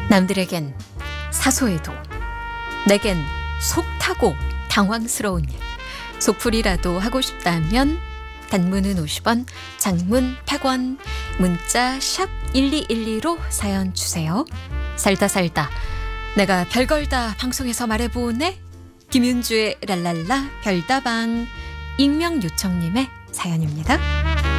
남들에겐 사소해도 내겐 속 타고 당황스러운 일, 속풀이라도 하고 싶다면 단문은 50원, 장문 100원, 문자 샵 1212로 사연 주세요. 살다 내가 별걸 다 방송에서 말해보네. 김윤주의 랄랄라 별다방 익명 요청님의 사연입니다.